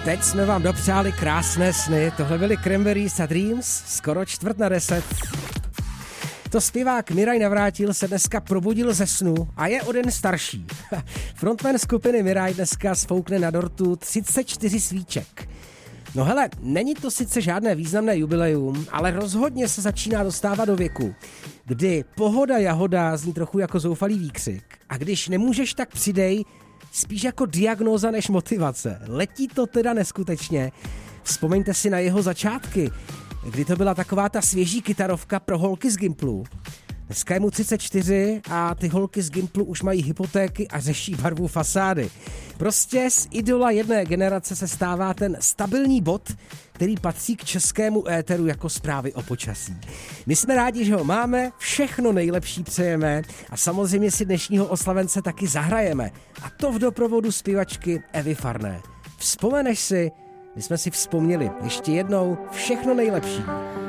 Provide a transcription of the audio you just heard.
teď jsme vám dopřáli krásné sny. Tohle byly Cranberries a Dreams, skoro 9:45. To zpěvák Miraj Navrátil se dneska probudil ze snu a je o den starší. Frontman skupiny Miraj dneska sfoukne na dortu 34 svíček. No hele, není to sice žádné významné jubileum, ale rozhodně se začíná dostávat do věku, kdy pohoda jahoda zní trochu jako zoufalý výkřik. A když nemůžeš, tak přidej, spíš jako diagnóza než motivace. Letí to teda neskutečně. Vzpomeňte si na jeho začátky, kdy to byla taková ta svěží kytarovka pro holky z Gimplu. Dneska je mu 34 a ty holky z Gimplu už mají hypotéky a řeší barvu fasády. Prostě z idola jedné generace se stává ten stabilní bod, který patří k českému éteru jako zprávy o počasí. My jsme rádi, že ho máme, všechno nejlepší přejeme a samozřejmě si dnešního oslavence taky zahrajeme. A to v doprovodu zpěvačky Evy Farné. Vzpomeneš si? My jsme si vzpomněli ještě jednou všechno nejlepší.